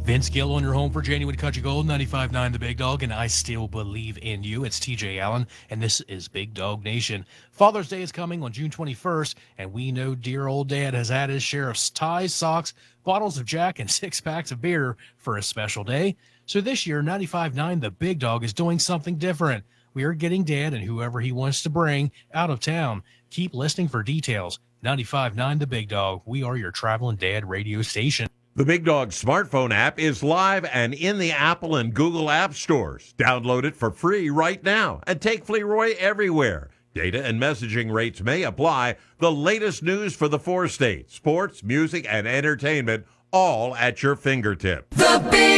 Vince Gill on your home for Genuine Country Gold, 95.9 The Big Dog, and I still believe in you. It's TJ Allen, and this is Big Dog Nation. Father's Day is coming on June 21st, and we know dear old dad has had his share of ties, socks, bottles of Jack, and 6-packs of beer for a special day. So this year, 95.9 The Big Dog is doing something different. We are getting dad and whoever he wants to bring out of town. Keep listening for details. 95.9 The Big Dog. We are your traveling dad radio station. The Big Dog smartphone app is live and in the Apple and Google app stores. Download it for free right now and take Fleroy everywhere. Data and messaging rates may apply. The latest news for the 4 states, sports, music, and entertainment, all at your fingertips. The Big